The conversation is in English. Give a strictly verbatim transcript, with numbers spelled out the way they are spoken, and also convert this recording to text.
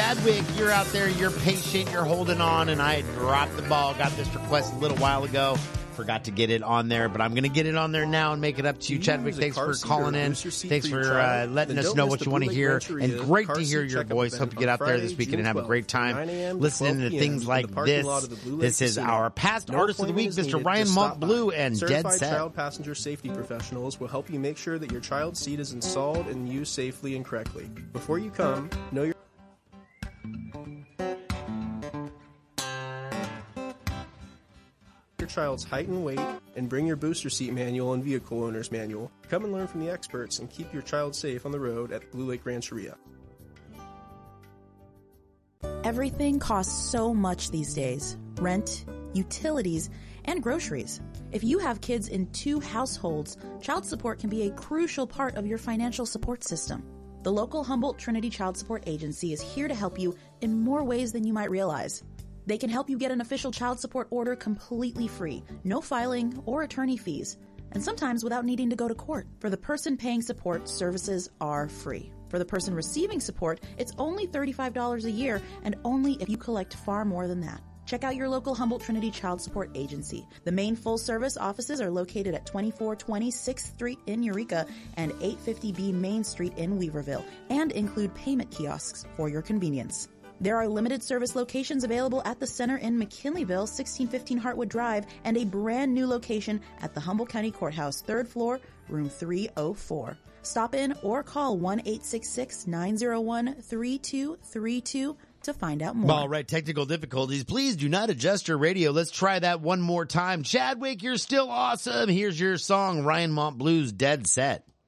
Chadwick, you're out there, you're patient, you're holding on, and I dropped the ball, got this request a little while ago. Forgot to get it on there, but I'm going to get it on there now and make it up to you, you Chadwick. Thanks for calling in. Thanks for, for uh, letting us know what you want to hear. And great to hear your voice. Hope you get out there this weekend and have a great time listening to things like this. This is our past artist of the week, Mister Ryan Montbleu and Dead Set. Certified child passenger safety professionals will help you make sure that your child's seat is installed and used safely and correctly. Before you come, know your your child's height and weight, and bring your booster seat manual and vehicle owner's manual. Come and learn from the experts and keep your child safe on the road at Blue Lake Rancheria. Everything costs so much these days. Rent, utilities, and groceries. If you have kids in two households, child support can be a crucial part of your financial support system. The local Humboldt Trinity Child Support Agency is here to help you in more ways than you might realize. They can help you get an official child support order completely free, no filing or attorney fees, and sometimes without needing to go to court. For the person paying support, services are free. For the person receiving support, it's only thirty-five dollars a year and only if you collect far more than that. Check out your local Humboldt Trinity Child Support Agency. The main full-service offices are located at twenty-four twenty sixth Street in Eureka and eight fifty B Main Street in Weaverville, and include payment kiosks for your convenience. There are limited service locations available at the center in McKinleyville, sixteen fifteen Hartwood Drive, and a brand new location at the Humboldt County Courthouse, third floor, room three oh four. Stop in or call one eight six six, nine oh one, three two three two to find out more. All right, technical difficulties. Please do not adjust your radio. Let's try that one more time. Chadwick, you're still awesome. Here's your song, Ryan Montbleu's Dead Set.